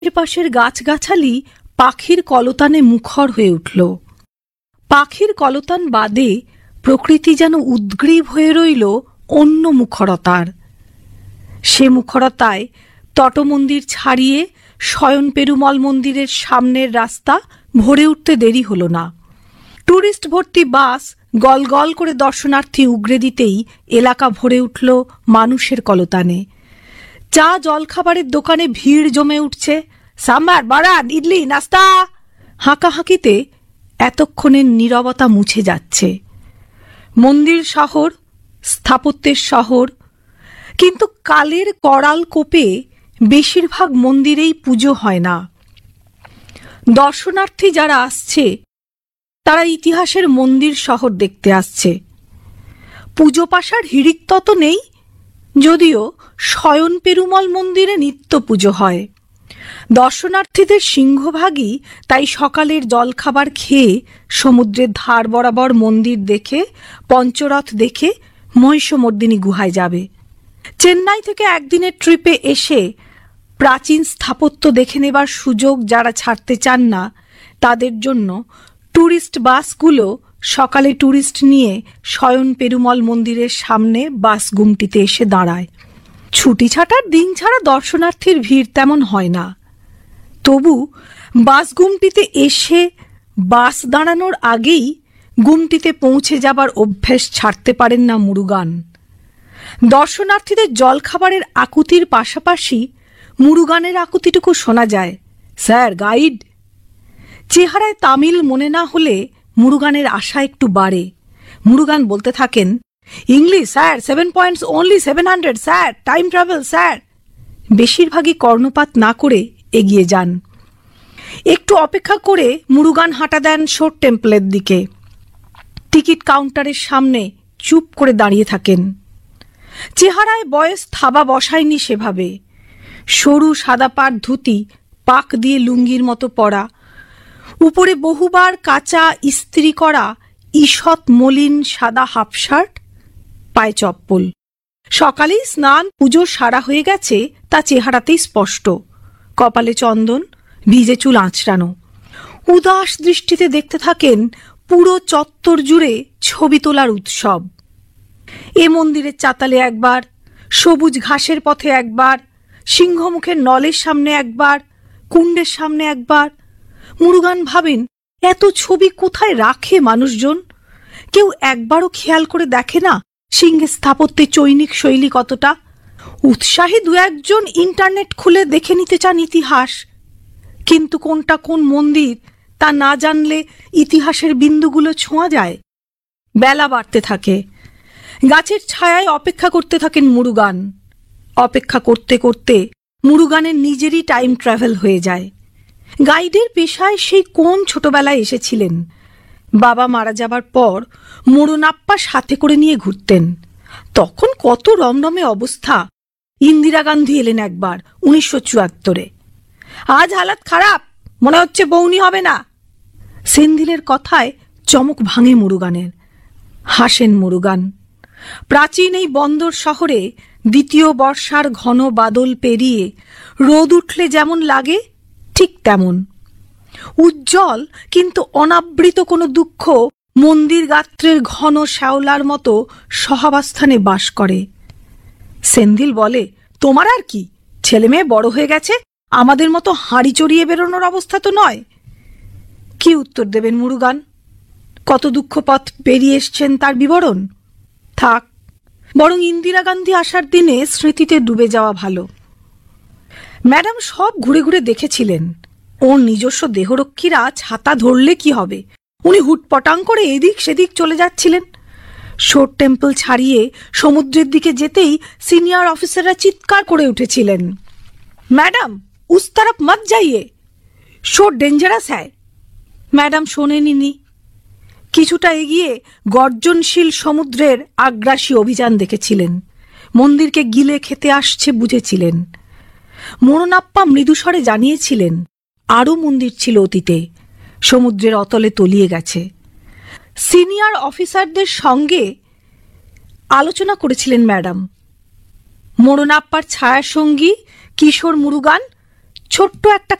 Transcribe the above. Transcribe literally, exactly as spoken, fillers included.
পাশের গাছগাছালি পাখির কলতানে মুখর হয়ে উঠল। পাখির কলতান বাদে প্রকৃতি যেন উদ্গ্রীব হয়ে রইল অন্য মুখরতার। সে মুখরতায় তটমন্দির ছাড়িয়ে শয়ন পেরুমল মন্দিরের সামনের রাস্তা ভরে উঠতে দেরি হল না। টুরিস্ট ভর্তি বাস গল গল করে দর্শনার্থী উগরে দিতেই এলাকা ভরে উঠল মানুষের কলতানে। চা জলখাবারের দোকানে ভিড় জমে উঠছে। সাম্বার, বারান, ইডলি, নাস্তা। হাঁকাহাঁকিতে এতক্ষণের নীরবতা মুছে যাচ্ছে। মন্দির শহর, স্থাপত্যের শহর, কিন্তু কালের করাল কোপে বেশিরভাগ মন্দিরেই পুজো হয় না। দর্শনার্থী যারা আসছে তারা ইতিহাসের মন্দির শহর দেখতে আসছে। পুজো পাশার হিড়িক তত নেই, যদিও শয়ন পেরুমল মন্দিরে নিত্য পুজো হয়। দর্শনার্থীদের সিংহভাগই তাই সকালের জলখাবার খেয়ে সমুদ্রের ধার বরাবর মন্দির দেখে, পঞ্চরথ দেখে মহিষমর্দিনী গুহায় যাবে। চেন্নাই থেকে একদিনের ট্রিপে এসে প্রাচীন স্থাপত্য দেখে নেবার সুযোগ যারা ছাড়তে চান না, তাদের জন্য ট্যুরিস্ট বাসগুলো সকালে ট্যুরিস্ট নিয়ে শয়ন পেরুমল মন্দিরের সামনে বাস গুমটিতে এসে দাঁড়ায়। ছুটি ছাটার দিন ছাড়া দর্শনার্থীর ভিড় তেমন হয় না। তবু বাস গুমটিতে এসে বাস দাঁড়ানোর আগেই গুমটিতে পৌঁছে যাবার অভ্যেস ছাড়তে পারেন না মুরুগান। দর্শনার্থীদের জলখাবারের আকুতির পাশাপাশি মুরুগানের আকুতিটুকু শোনা যায়। Sir, guide. চেহারায় তামিল মনে না হলে মুরুগানের আশা একটু বাড়ে। মুরুগান বলতে থাকেন, English sir, seven points only seven hundred sir, time travel sir. বেশিরভাগই কর্ণপাত না করে এগিয়ে যান। একটু অপেক্ষা করে মুরুগান হাঁটা দেন শোর টেম্পলের দিকে। টিকিট কাউন্টারের সামনে চুপ করে দাঁড়িয়ে থাকেন। চেহারায় বয়স থাবা বসায়নি সেভাবে। সরু সাদা পাড় ধুতি পাক দিয়ে লুঙ্গির মতো পরা, উপরে বহুবার কাঁচা ইস্ত্রি করা ঈষৎ মলিন সাদা হাফ শার্ট, পায়ে চপ্পল। সকালেই স্নান পুজো সারা হয়ে গেছে তা চেহারাতেই স্পষ্ট। কপালে চন্দন, ভিজে চুল আঁচড়ানো। উদাস দৃষ্টিতে দেখতে থাকেন পুরো চত্বর জুড়ে ছবি তোলার উৎসব। এ মন্দিরের চাতালে একবার, সবুজ ঘাসের পথে একবার, সিংহমুখের নলের সামনে একবার, কুণ্ডের সামনে একবার। মুরুগান ভাবেন, এত ছবি কোথায় রাখে মানুষজন? কেউ একবারও খেয়াল করে দেখে না সিংহের স্থাপত্যে চৈনিক শৈলী কতটা? উৎসাহী দু একজন ইন্টারনেট খুলে দেখে নিতে চান ইতিহাস, কিন্তু কোনটা কোন মন্দির তা না জানলে ইতিহাসের বিন্দুগুলো ছোঁয়া যায়। বেলা বাড়তে থাকে। গাছের ছায়ায় অপেক্ষা করতে থাকেন মুরুগান। অপেক্ষা করতে করতে মুরুগানের নিজেরই টাইম ট্রাভেল হয়ে যায়। গাইডের পেশায় সেই কোন ছোটবেলায় এসেছিলেন। বাবা মারা যাবার পর মোড়নাপ্পা সাথে করে নিয়ে ঘুরতেন। তখন কত রমরমে অবস্থা। ইন্দিরা গান্ধী এলেন একবার উনিশশো চুয়াত্তরে। আজ হালাত খারাপ, মনে হচ্ছে বৌনি হবে না। সেন্ধিলের কথায় চমক ভাঙে মুরুগানের। হাসেন মুরুগান। প্রাচীন এই বন্দর শহরে দ্বিতীয় বর্ষার ঘন বাদল পেরিয়ে রোদ উঠলে যেমন লাগে ঠিক তেমন। উজ্জ্বল কিন্তু অনাবৃত কোনো দুঃখ মন্দির গাত্রের ঘন শ্যাওলার মতো সহাবস্থানে বাস করে। সেন্ধিল বলে, তোমার আর কি, ছেলে মেয়ে বড় হয়ে গেছে, আমাদের মতো হাঁড়ি চড়িয়ে বেরোনোর অবস্থা তো নয়। কি উত্তর দেবেন মুরুগান? কত দুঃখ পথ পেরিয়ে এসছেন তার বিবরণ থাক, বরং ইন্দিরা গান্ধী আসার দিনে স্মৃতিতে ডুবে যাওয়া ভালো। ম্যাডাম সব ঘুরে ঘুরে দেখেছিলেন। ওর নিজস্ব দেহরক্ষীরা ছাতা ধরলে কি হবে, উনি হুটপটাং করে এদিক সেদিক চলে যাচ্ছিলেন। শোর টেম্পল ছাড়িয়ে সমুদ্রের দিকে যেতেই সিনিয়র অফিসাররা চিৎকার করে উঠেছিলেন, ম্যাডাম উস তরফ মত যাইয়ে, শোর ডেঞ্জারাস হ্যায়। ম্যাডাম শোনেনি। কিছুটা এগিয়ে গর্জনশীল সমুদ্রের আগ্রাসী অভিযান দেখেছিলেন। মন্দিরকে গিলে খেতে আসছে বুঝেছিলেন। মোড়নাপ্পা মৃদুস্বরে জানিয়েছিলেন, আরও মন্দির ছিল অতীতে, সমুদ্রের অতলে তলিয়ে গেছে। সিনিয়র অফিসারদের সঙ্গে আলোচনা করেছিলেন ম্যাডাম। মোড়নাপ্পার ছায়াসঙ্গী কিশোর মুরুগান ছোট্ট একটা